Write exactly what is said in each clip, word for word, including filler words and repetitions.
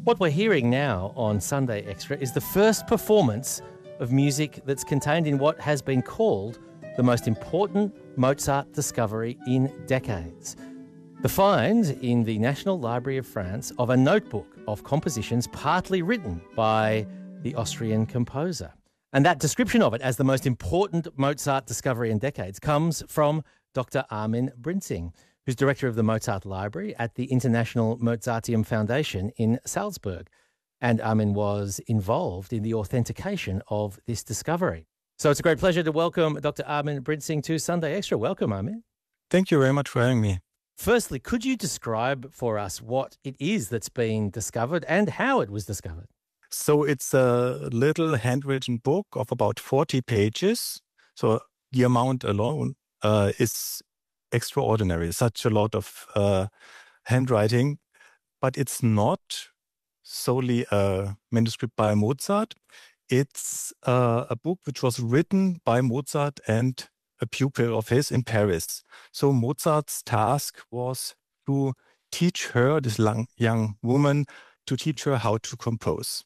What we're hearing now on Sunday Extra is the first performance of music that's contained in what has been called the most important Mozart discovery in decades. The find in the National Library of France of a notebook of compositions partly written by the Austrian composer. And that description of it as the most important Mozart discovery in decades comes from Doctor Armin Brinzing, who's director of the Mozart Library at the International Mozarteum Foundation in Salzburg. And Armin was involved in the authentication of this discovery. So it's a great pleasure to welcome Doctor Armin Brinzing to Sunday Extra. Welcome, Armin. Thank you very much for having me. Firstly, could you describe for us what it is that's been discovered and how it was discovered? So it's a little handwritten book of about forty pages. So the amount alone uh, is extraordinary, such a lot of uh, handwriting, but it's not solely a manuscript by Mozart. It's uh, a book which was written by Mozart and a pupil of his in Paris. So Mozart's task was to teach her, this young woman, to teach her how to compose.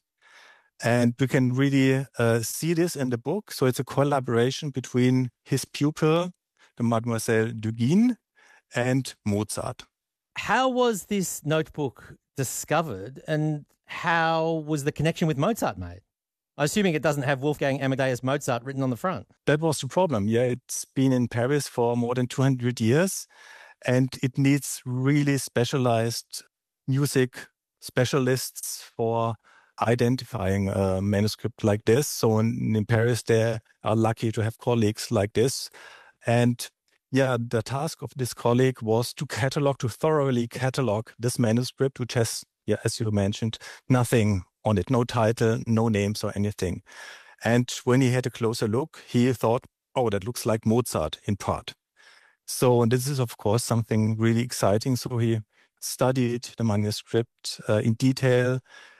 And we can really uh, see this in the book. So it's a collaboration between his pupil, the Mademoiselle Dugin, and Mozart. How was this notebook discovered and how was the connection with Mozart made? I'm assuming it doesn't have Wolfgang Amadeus Mozart written on the front. That was the problem. Yeah, it's been in Paris for more than two hundred years and it needs really specialized music specialists for identifying a manuscript like this. So in, in Paris, they are lucky to have colleagues like this. And yeah, the task of this colleague was to catalog, to thoroughly catalog this manuscript, which has, yeah, as you mentioned, nothing on it, no title, no names or anything. And when he had a closer look, he thought, oh, that looks like Mozart in part. So this is, of course, something really exciting. So he studied the manuscript uh, in detail.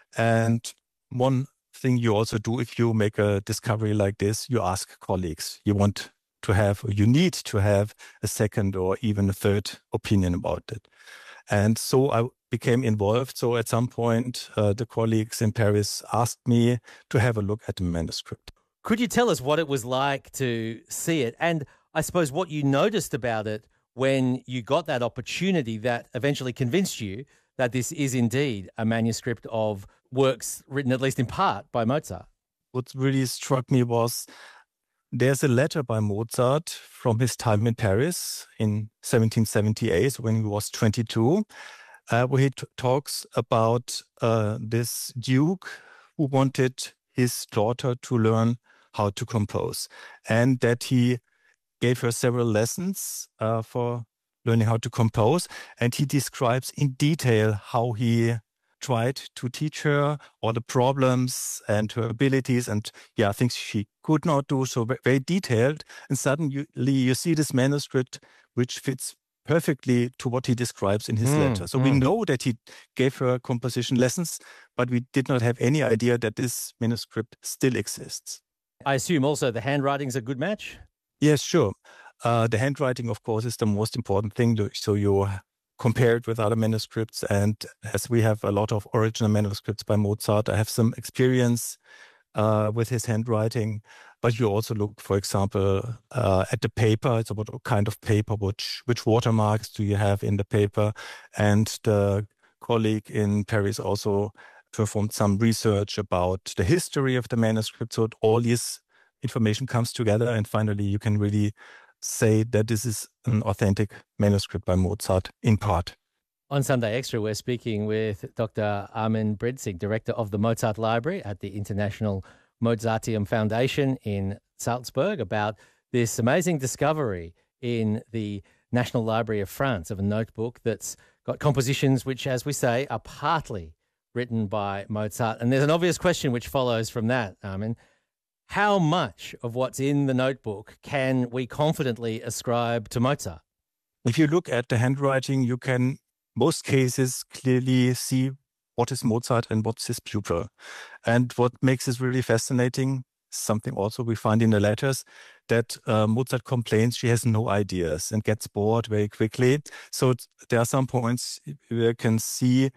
And one thing you also do if you make a discovery like this, you ask colleagues. You want to have, or you need to have a second or even a third opinion about it. And so I became involved. So at some point, uh, the colleagues in Paris asked me to have a look at the manuscript. Could you tell us what it was like to see it? And I suppose what you noticed about it when you got that opportunity that eventually convinced you that this is indeed a manuscript of works written at least in part by Mozart? What really struck me was there's a letter by Mozart from his time in Paris in seventeen seventy-eight when he was twenty-two, uh, where he t- talks about uh, this duke who wanted his daughter to learn how to compose and that he gave her several lessons uh, for learning how to compose. And he describes in detail how he tried to teach her all the problems and her abilities and yeah, things she could not do. So very detailed. And suddenly you see this manuscript which fits perfectly to what he describes in his mm, letter. So mm. we know that he gave her composition lessons, but we did not have any idea that this manuscript still exists. I assume also the handwriting's a good match? Yes, sure. Uh, the handwriting, of course, is the most important thing. To, so you compare it with other manuscripts. And as we have a lot of original manuscripts by Mozart, I have some experience uh, with his handwriting. But you also look, for example, uh, at the paper. It's about what kind of paper, which, which watermarks do you have in the paper. And the colleague in Paris also performed some research about the history of the manuscript. So all this information comes together and finally you can really say that this is an authentic manuscript by Mozart in part. On Sunday Extra, we're speaking with Doctor Armin Brinzing, director of the Mozart Library at the International Mozarteum Foundation in Salzburg, about this amazing discovery in the National Library of France of a notebook that's got compositions which, as we say, are partly written by Mozart. And there's an obvious question which follows from that, Armin. How much of what's in the notebook can we confidently ascribe to Mozart? If you look at the handwriting, you can, most cases, clearly see what is Mozart and what's his pupil. And what makes this really fascinating, something also we find in the letters, that uh, Mozart complains she has no ideas and gets bored very quickly. So there are some points where you can see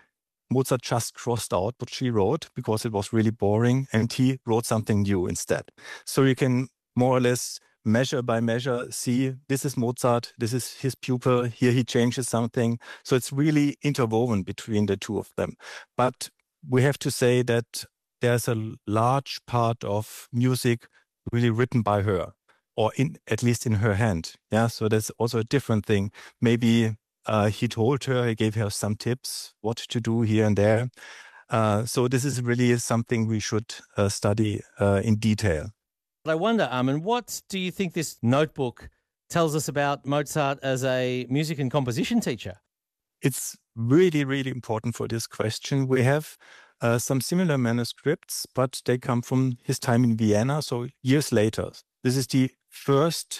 Mozart just crossed out what she wrote because it was really boring, and he wrote something new instead. So you can more or less measure by measure see this is Mozart, this is his pupil, here he changes something. So it's really interwoven between the two of them. But we have to say that there's a large part of music really written by her, or in at least in her hand. Yeah, so that's also a different thing. Maybe uh, he told her, he gave her some tips what to do here and there. Uh, so this is really something we should uh, study uh, in detail. But I wonder, Armin, what do you think this notebook tells us about Mozart as a music and composition teacher? It's really, really important for this question. We have uh, some similar manuscripts, but they come from his time in Vienna, so years later. This is the first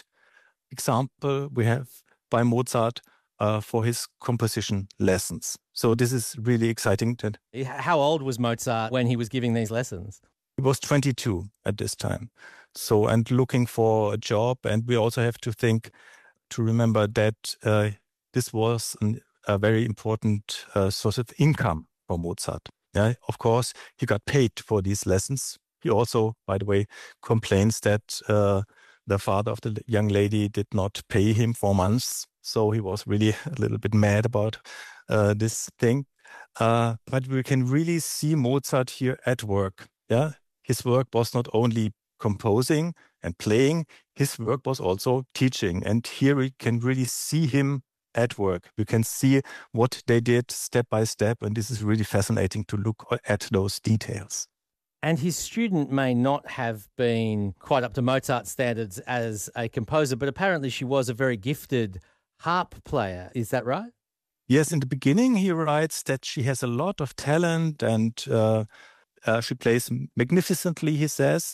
example we have by Mozart uh, for his composition lessons. So this is really exciting. That How old was Mozart when he was giving these lessons? He was twenty-two at this time. So, and looking for a job. And we also have to think, to remember that uh, this was an, a very important uh, source of income for Mozart. Yeah, of course, he got paid for these lessons. He also, by the way, complains that uh, the father of the young lady did not pay him for months. So he was really a little bit mad about uh, this thing. Uh, but we can really see Mozart here at work. Yeah, his work was not only composing and playing, his work was also teaching. And here we can really see him at work. We can see what they did step by step. And this is really fascinating to look at those details. And his student may not have been quite up to Mozart standards as a composer, but apparently she was a very gifted harp player. Is that right? Yes, in the beginning he writes that she has a lot of talent and uh, uh, she plays magnificently, he says.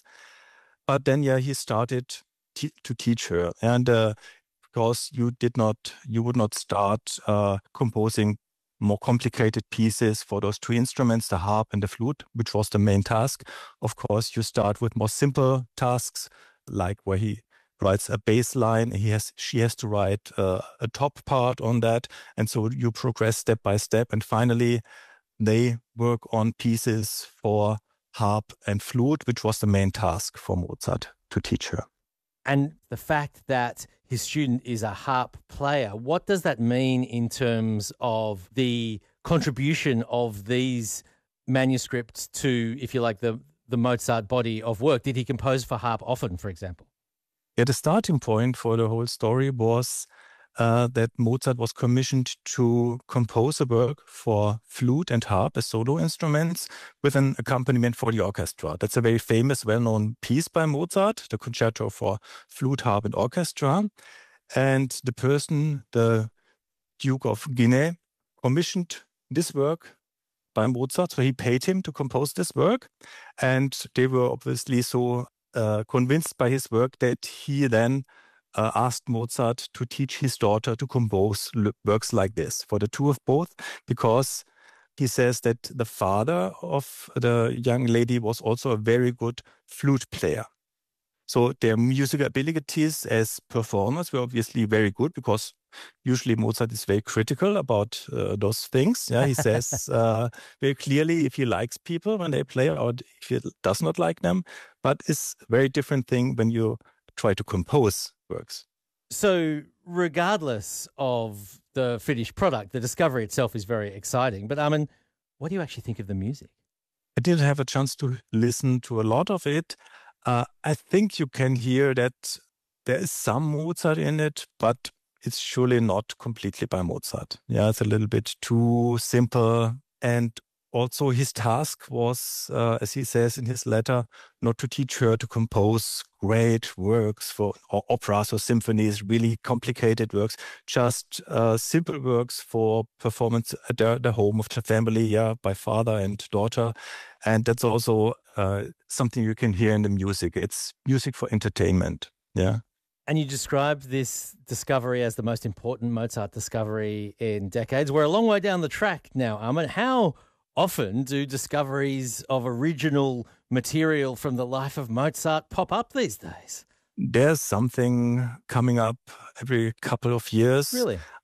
But then, yeah, he started t- to teach her. And uh, because you did not, you would not start uh, composing more complicated pieces for those two instruments, the harp and the flute, which was the main task. Of course, you start with more simple tasks, like where he writes a bass line. He has, she has to write uh, a top part on that. And so you progress step by step. And finally, they work on pieces for harp and flute, which was the main task for Mozart to teach her. And the fact that his student is a harp player, what does that mean in terms of the contribution of these manuscripts to, if you like, the, the Mozart body of work? Did he compose for harp often, for example? Yeah, the starting point for the whole story was uh, that Mozart was commissioned to compose a work for flute and harp as solo instruments with an accompaniment for the orchestra. That's a very famous, well-known piece by Mozart, the concerto for flute, harp, and orchestra. And the person, the Duke of Guinea, commissioned this work by Mozart. So he paid him to compose this work. And they were obviously so uh, convinced by his work that he then Uh, asked Mozart to teach his daughter to compose works like this for the two of both, because he says that the father of the young lady was also a very good flute player. So their musical abilities as performers were obviously very good, because usually Mozart is very critical about uh, those things. Yeah, he says uh, very clearly if he likes people when they play or if he does not like them. But it's a very different thing when you try to compose works. So regardless of the finished product, the discovery itself is very exciting. But Armin, what do you actually think of the music? I didn't have a chance to listen to a lot of it. Uh, I think you can hear that there is some Mozart in it, but it's surely not completely by Mozart. Yeah, it's a little bit too simple. And also his task was, uh, as he says in his letter, not to teach her to compose great works for or operas or symphonies, really complicated works, just uh, simple works for performance at the, the home of the family, yeah, by father and daughter. And that's also uh, something you can hear in the music. It's music for entertainment, yeah. And you described this discovery as the most important Mozart discovery in decades. We're a long way down the track now, Armin. How often do discoveries of original material from the life of Mozart pop up these days? There's something coming up every couple of years. Really?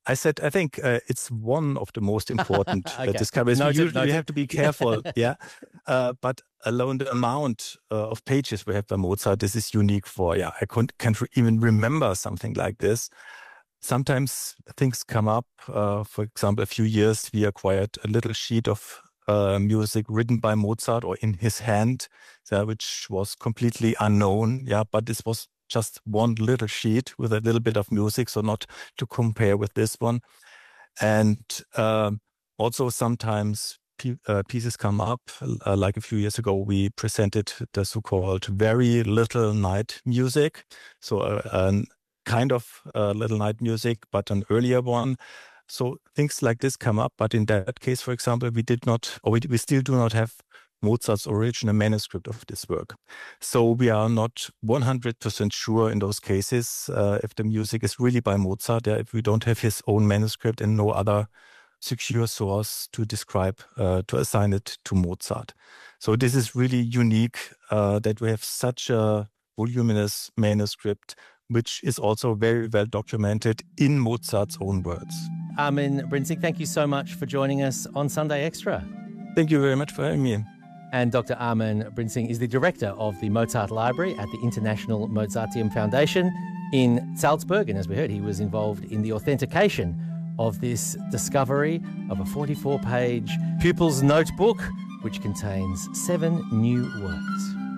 I said, I think uh, it's one of the most important Okay. uh, discoveries. Noted, we usually noted. have to be careful, yeah. Uh, but alone the amount uh, of pages we have by Mozart, this is unique for, yeah, I can't, can't re- even remember something like this. Sometimes things come up. Uh, for example, a few years we acquired a little sheet of uh, music written by Mozart or in his hand, uh, which was completely unknown. Yeah, but this was just one little sheet with a little bit of music, so not to compare with this one. And um, also sometimes p- uh, pieces come up. Uh, like a few years ago, we presented the so-called very little night music. So uh, a kind of uh, little night music, but an earlier one. So things like this come up. But in that case, for example, we did not, or we, we still do not have Mozart's original manuscript of this work. So we are not one hundred percent sure in those cases uh, if the music is really by Mozart, yeah, if we don't have his own manuscript and no other secure source to describe, uh, to assign it to Mozart. So this is really unique uh, that we have such a voluminous manuscript, which is also very well documented in Mozart's own words. Armin Brinsing, thank you so much for joining us on Sunday Extra. Thank you very much for having me. And Doctor Armin Brinsing is the director of the Mozart Library at the International Mozarteum Foundation in Salzburg. And as we heard, he was involved in the authentication of this discovery of a forty-four page pupil's notebook, which contains seven new works.